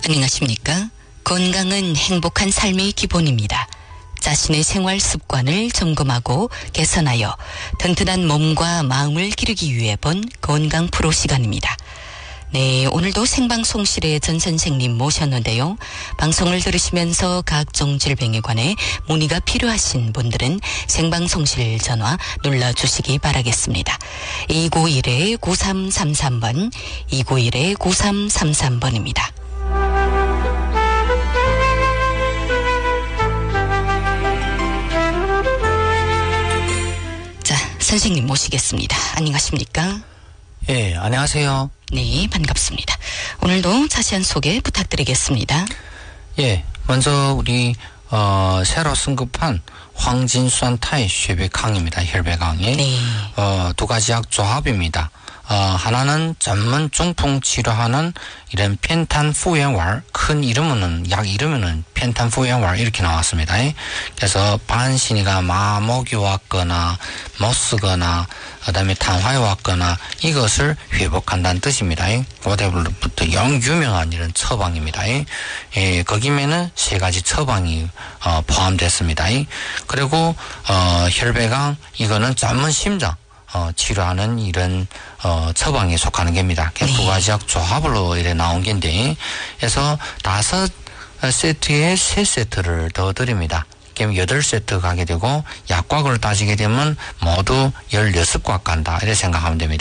안녕하십니까? 건강은 행복한 삶의 기본입니다. 자신의 생활 습관을 점검하고 개선하여 튼튼한 몸과 마음을 기르기 위해 본 건강 프로 시간입니다. 네, 오늘도 생방송실에 전 선생님 모셨는데요. 방송을 들으시면서 각종 질병에 관해 문의가 필요하신 분들은 생방송실 전화 눌러주시기 바라겠습니다. 291-9333번, 291-9333번입니다. 자, 선생님 모시겠습니다. 안녕하십니까? 예, 안녕하세요. 네, 반갑습니다. 오늘도 자세한 소개 부탁드리겠습니다. 예, 먼저 우리 새로 승급한 황진수한 타이 쉐베강입니다. 혈배강이. 네. 두 가지 약 조합입니다. 하나는 전문 중풍 치료하는 이런 펜탄푸엔왈, 큰 이름은 약 이름은 펜탄푸엔왈 이렇게 나왔습니다. 그래서 반신이가 마목이 왔거나 못 쓰거나 그다음에 탄화에 왔거나 이것을 회복한다는 뜻입니다. 고대부터 영 유명한 이런 처방입니다. 거기면은 세 가지 처방이 포함됐습니다. 그리고 혈배강 이거는 전문 심장 치료하는 이런 처방에 속하는 겁니다. 두 가지 약 조합으로 이래 나온 건데, 그래서 5세트에 3세트를 더 드립니다. 그럼 8세트 가게 되고 약곽을 따지게 되면 모두 16곽 간다 이렇게 생각하면 됩니다.